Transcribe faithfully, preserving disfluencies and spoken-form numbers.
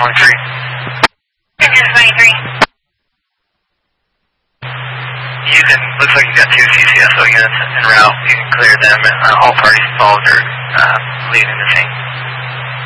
twenty-three. Engine twenty-three. You can, looks like you got two C C S O units en route. You can clear them. Uh, all parties involved are uh, leaving the scene.